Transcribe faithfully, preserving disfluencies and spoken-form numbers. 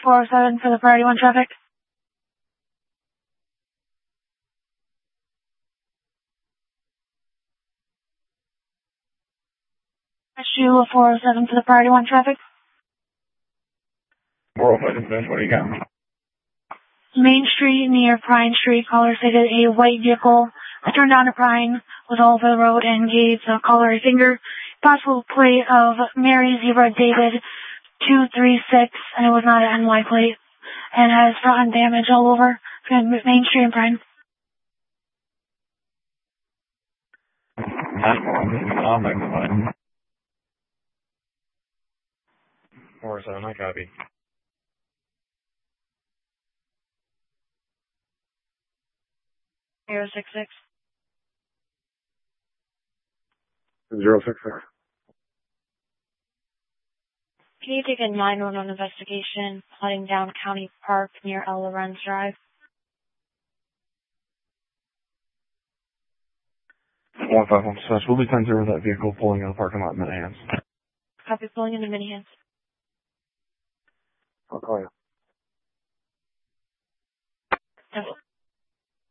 four oh seven for the priority one traffic. S U four oh seven for the priority one traffic. four oh seven, what do you got? Main Street near Pine Street, caller stated a white vehicle turned onto Pine, was all over the road and gave the caller a finger. Possible plate of Mary Zebra David two three six, and it was not an N Y plate, and has rotten damage all over Main Street and Pine. four oh seven, I copy. zero six six. zero six six. Can you take a nine one one investigation heading down County Park near El Lorenz Drive? one five one six. We'll be ten zero with that vehicle pulling in the parking lot in minute hands. Copy, pulling in the mini hands. I'll call you.